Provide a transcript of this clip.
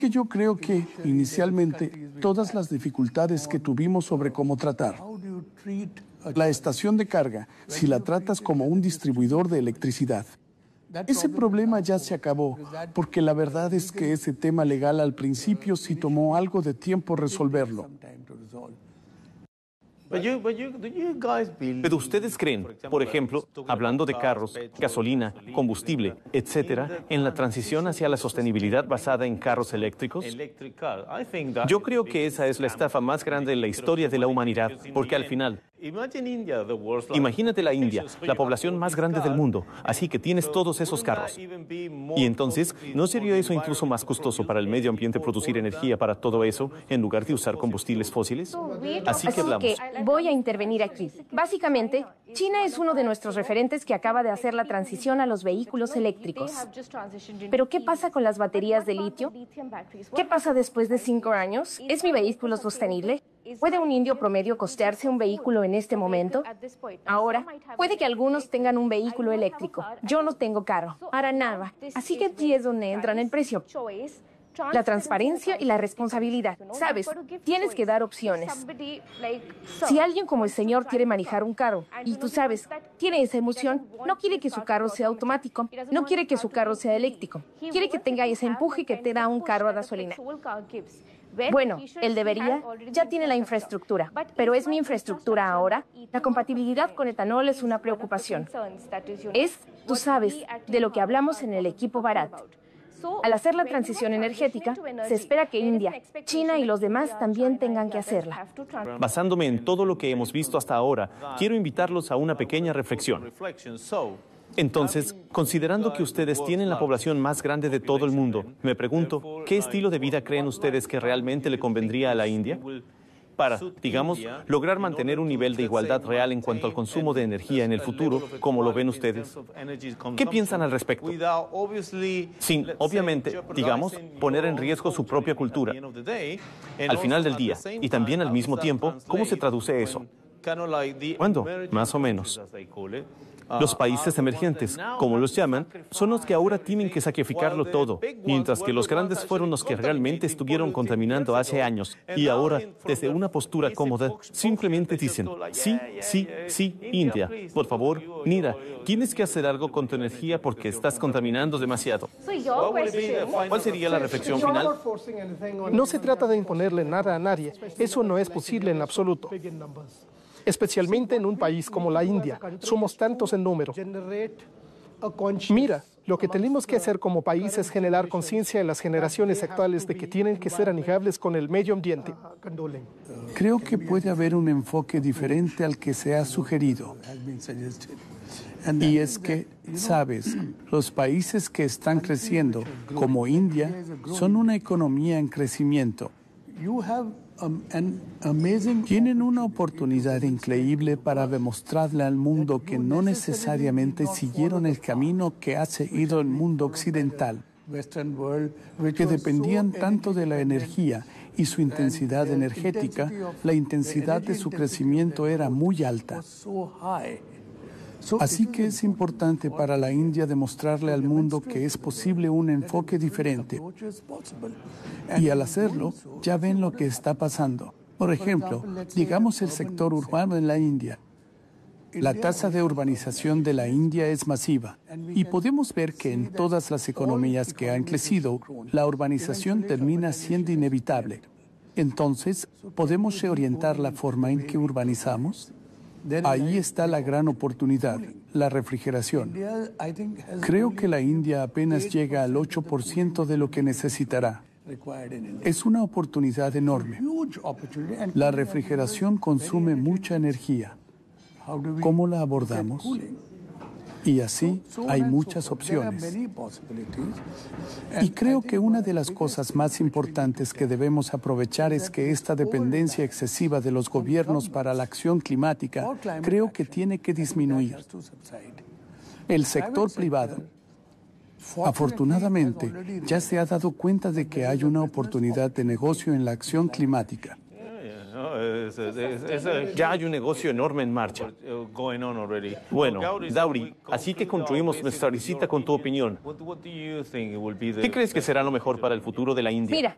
Que yo creo que, inicialmente, todas las dificultades que tuvimos sobre cómo tratar la estación de carga, si la tratas como un distribuidor de electricidad. Ese problema ya se acabó, porque la verdad es que ese tema legal al principio sí tomó algo de tiempo resolverlo. Pero ustedes creen, por ejemplo, hablando de carros, gasolina, combustible, etcétera, en la transición hacia la sostenibilidad basada en carros eléctricos? Yo creo que esa es la estafa más grande en la historia de la humanidad, porque al final, imagínate la India, la población más grande del mundo, así que tienes todos esos carros. Y entonces, ¿no sería eso incluso más costoso para el medio ambiente producir energía para todo eso en lugar de usar combustibles fósiles? Así que hablamos. Voy a intervenir aquí. Básicamente, China es uno de nuestros referentes que acaba de hacer la transición a los vehículos eléctricos. Pero ¿qué pasa con las baterías de litio? ¿Qué pasa después de 5 años? ¿Es mi vehículo sostenible? ¿Puede un indio promedio costearse un vehículo en este momento? Ahora, puede que algunos tengan un vehículo eléctrico. Yo no tengo carro, para nada. Así que aquí es donde entran el precio. La transparencia y la responsabilidad. Sabes, tienes que dar opciones. Si alguien como el señor quiere manejar un carro y tú sabes, tiene esa emoción, no quiere que su carro sea automático, no quiere que su carro sea eléctrico, quiere que tenga ese empuje que te da un carro a gasolina. Bueno, él debería, ya tiene la infraestructura, pero ¿es mi infraestructura ahora? La compatibilidad con etanol es una preocupación. Tú sabes, de lo que hablamos en el equipo Bharat. Al hacer la transición energética, se espera que India, China y los demás también tengan que hacerla. Basándome en todo lo que hemos visto hasta ahora, quiero invitarlos a una pequeña reflexión. Entonces, considerando que ustedes tienen la población más grande de todo el mundo, me pregunto, ¿qué estilo de vida creen ustedes que realmente le convendría a la India? Para, digamos, lograr mantener un nivel de igualdad real en cuanto al consumo de energía en el futuro, como lo ven ustedes. ¿Qué piensan al respecto? Sin, obviamente, digamos, poner en riesgo su propia cultura. Al final del día, y también al mismo tiempo, ¿cómo se traduce eso? ¿Cuándo? Más o menos. Los países emergentes, como los llaman, son los que ahora tienen que sacrificarlo todo, mientras que los grandes fueron los que realmente estuvieron contaminando hace años. Y ahora, desde una postura cómoda, simplemente dicen, sí, sí, sí, India, por favor, mira, tienes que hacer algo con tu energía porque estás contaminando demasiado. ¿Cuál sería la reflexión final? No se trata de imponerle nada a nadie. Eso no es posible en absoluto. Especialmente en un país como la India. Somos tantos en número. Mira, lo que tenemos que hacer como país es generar conciencia en las generaciones actuales de que tienen que ser amigables con el medio ambiente. Creo que puede haber un enfoque diferente al que se ha sugerido. Y es que, sabes, los países que están creciendo, como India, son una economía en crecimiento. Tienen una oportunidad increíble para demostrarle al mundo que no necesariamente siguieron el camino que ha seguido el mundo occidental, que dependían tanto de la energía y su intensidad energética, la intensidad de su crecimiento era muy alta. Así que es importante para la India demostrarle al mundo que es posible un enfoque diferente. Y al hacerlo, ya ven lo que está pasando. Por ejemplo, digamos el sector urbano en la India. La tasa de urbanización de la India es masiva y podemos ver que en todas las economías que han crecido, la urbanización termina siendo inevitable. Entonces, ¿podemos reorientar la forma en que urbanizamos? Ahí está la gran oportunidad, la refrigeración. Creo que la India apenas llega al 8% de lo que necesitará. Es una oportunidad enorme. La refrigeración consume mucha energía. ¿Cómo la abordamos? Y así hay muchas opciones. Y creo que una de las cosas más importantes que debemos aprovechar es que esta dependencia excesiva de los gobiernos para la acción climática creo que tiene que disminuir. El sector privado, afortunadamente, ya se ha dado cuenta de que hay una oportunidad de negocio en la acción climática. Ya hay un negocio enorme en marcha. Bueno, Dauri, así que concluimos nuestra visita con tu opinión. ¿Qué crees que será lo mejor para el futuro de la India? Mira,